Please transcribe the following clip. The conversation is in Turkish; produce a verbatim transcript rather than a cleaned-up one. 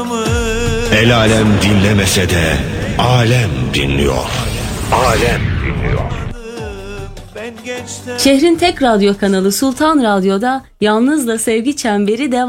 El alem dinlemese de alem dinliyor. Alem dinliyor. Şehrin tek radyo kanalı Sultan Radyo'da Yalnızla Sevgi Çemberi devam